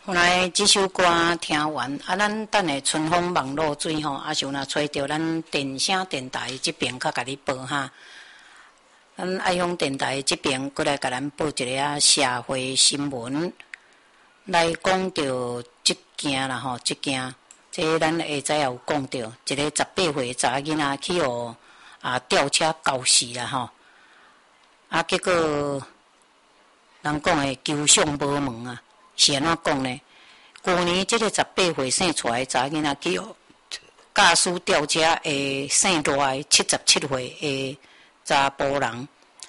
后来这首歌听完，咱等下春风网络水吼，想若找着咱电声电台这边，较甲你报哈。咱爱乡电台这边过来甲咱报一个社会新闻，来讲到这件啦吼，这件，这咱下早有讲到，一个18岁查囡仔去互吊车搞死啦吼，结果人讲的求偿无门啊，是安怎讲呢？去年这个18岁生出来查囡仔去互驾驶吊车的姓赖77岁的查甫人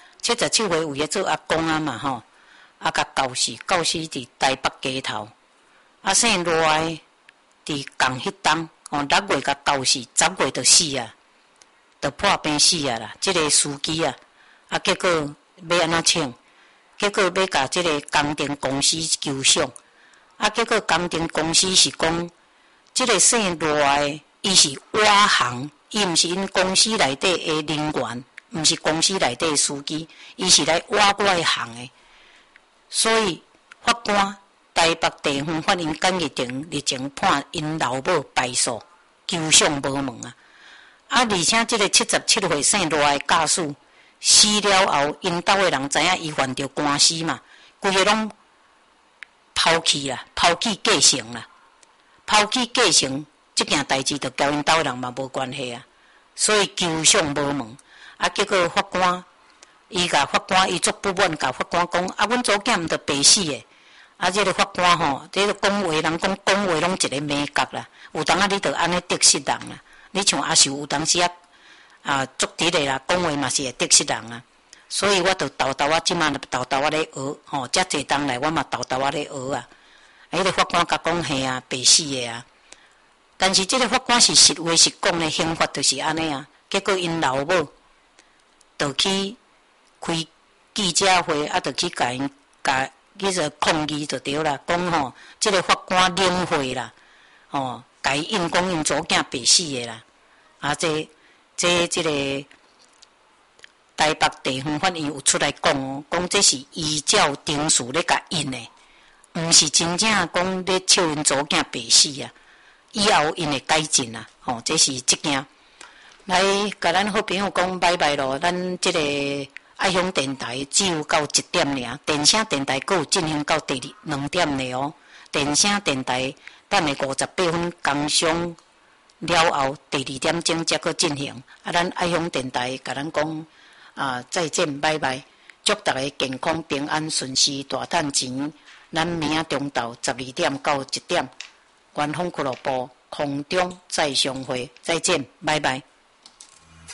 ，77岁有咧做阿公啊嘛吼，甲告死伫台北街头，姓赖伫共迄当6月甲告死，10月就死啊，就破病死啊啦。这个司机结果要安怎请？结果要甲这个工程公司求偿，结果工程公司是讲，这个姓赖伊是瓦行，伊毋是因公司内底的人员，毋是公司内底的司机，伊是来挖外行的。所以法官台北地方法院检议庭日前判因老母败诉，求偿无门啊！而且这个77岁姓赖的驾驶死了后，因兜的人知影伊犯着官司嘛，规个拢抛弃啦，抛弃继承啦，抛弃继承这件代志，就交因兜的人嘛无关系啊。所以求偿无门结果法官伊足不满，甲法官讲阮祖囝毋着白死的。这个法官吼，这个讲话人讲讲话拢一个美角啦，有当你着安尼得失人啦。你像阿秀有当时足直的啦，讲话嘛是会得失人啊。所以我着豆即马豆咧学吼，遮济当来我嘛豆咧学啊。迄个法官甲讲嘿白死的但是这个法官是实话实讲的，刑法就是安尼啊。结果因老母就去开记者会，就去甲去做抗议就对啦，讲吼，这个法官领会啦，甲伊因讲因祖囝白死的啦，这个台北地方法院有出来讲讲这是依照定数咧甲印的，毋是真正讲咧笑因祖囝白死啊。以后因会改进啦，这是这件。来，甲咱好朋友讲拜拜咯，咱这个爱乡电台只有到1点尔，电声电台阁有进行到第2点呢哦。电声电台等下58分工商了后，第2点钟才阁进行。咱爱乡电台甲咱讲再见，拜拜，祝大家健康平安顺遂，大赚钱。咱明仔中昼12点到1点，元丰俱乐部空中再相会，再见，拜拜。